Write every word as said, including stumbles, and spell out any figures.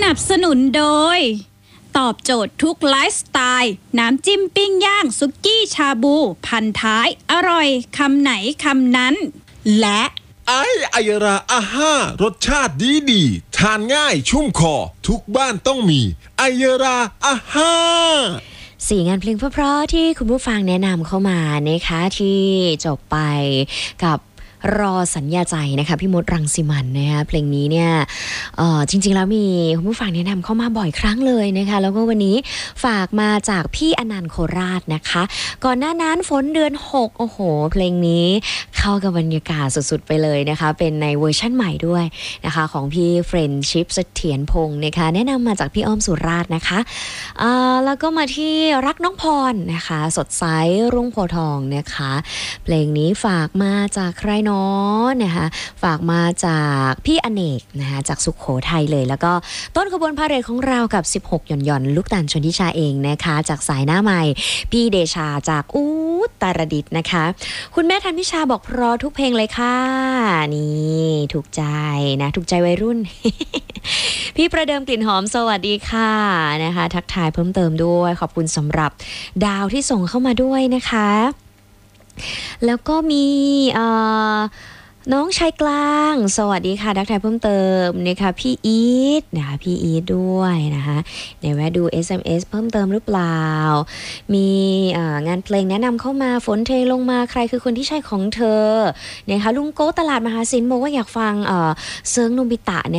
นับสนุนโดยตอบโจทย์ทุกไลฟ์สไตล์น้ำจิ้มปิ้งย่างสุกี้ชาบูพันท้ายอร่อยคำไหนคำนั้นและไอไอยราอาห้ารสชาติดีดีทานง่ายชุ่มคอทุกบ้านต้องมีไอยราอาห้าสี่งานเพลงเพราะๆที่คุณผู้ฟังแนะนำเข้ามานะคะที่จบไปกับรอสัญญาใจนะคะพี่มดรังสิมันนะคะเพลงนี้เนี่ยเอ่อจริงๆแล้วมีคุณผู้ฟังแนะนำเข้ามาบ่อยครั้งเลยนะคะแล้วก็วันนี้ฝากมาจากพี่อนันต์โคราชนะคะก่อนหน้านั้นฝนเดือนหกโอ้โหเพลงนี้เข้ากับบรรยากาศสุดๆไปเลยนะคะเป็นในเวอร์ชั่นใหม่ด้วยนะคะของพี่เฟรนชิปเสถียรพงศ์นะคะแนะนำมาจากพี่อ้อมสุราษฎร์นะคะอ่าแล้วก็มาที่รักน้องพรนะคะสดใสรุ่งโพทองนะคะเพลงนี้ฝากมาจากใครเนาะนะคะฝากมาจากพี่อเนกนะคะจากสุขโขทัยเลยแล้วก็ต้นขบวนพาเหรดของเรากับสิบหกหย่อนหย่อนลูกตาลชนทิชาเองนะคะจากสายหน้าใหม่พี่เดชาจากอุตรดิตถ์นะคะคุณแม่ธันพิชาบอกเพราะทุกเพลงเลยค่ะนี่ถูกใจนะถูกใจวัยรุ่น พี่ประเดิมกลิ่นหอมสวัสดีค่ะนะคะทักทายเพิ่มเติมด้วยขอบคุณสำหรับดาวที่ส่งเข้ามาด้วยนะคะแล้วก็มีน้องชายกลางสวัสดีค่ะทักทายเพิ่มเติมนะคะพี่อีทนะคะพี่อีทด้วยนะคะเดี๋ยวแวะดู เอส เอ็ม เอส เพิ่มเติมหรือเปล่ามีงานเพลงแนะนำเข้ามาฝนเทลงมาใครคือคนที่ใช่ของเธอนะคะลุงโก้ตลาดมหาศิลป์บอกว่าอยากฟังเซิร์งโนบิตะ